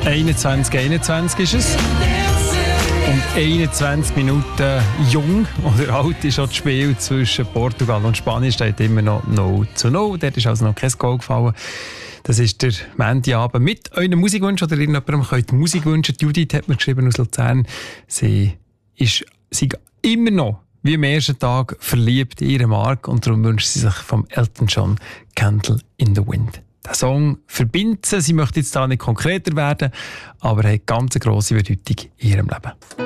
21 ist es. Und 21 Minuten jung oder alt ist auch das Spiel zwischen Portugal und Spanien. Steht immer noch 0:0. Dort ist also noch kein Goal gefallen. Das ist der Montagabend mit euren Musikwunsch oder irgendjemandem könnt Musik wünschen. Judith hat mir geschrieben aus Luzern. Sie ist immer noch wie am ersten Tag verliebt in ihren Marc und darum wünscht sie sich vom Elton John «Candle in the Wind». Der Song verbindet sie. Sie möchte jetzt da nicht konkreter werden, aber hat ganz eine grosse Bedeutung in ihrem Leben.